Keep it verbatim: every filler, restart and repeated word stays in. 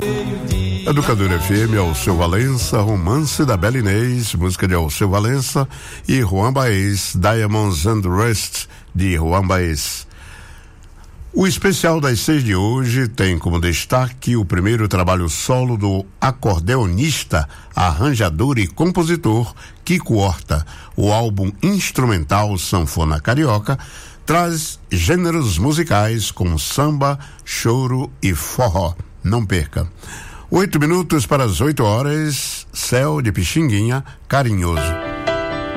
Educador F M, Alceu Valença, Romance da Bela Inês, música de Alceu Valença, e Juan Baez, Diamonds and Rust, de Juan Baez. O especial das seis de hoje tem como destaque o primeiro trabalho solo do acordeonista, arranjador e compositor Kiko Horta. O álbum instrumental Sanfona Carioca traz gêneros musicais como samba, choro e forró. Não perca. Oito minutos para as oito horas, Céu de Pixinguinha, Carinhoso.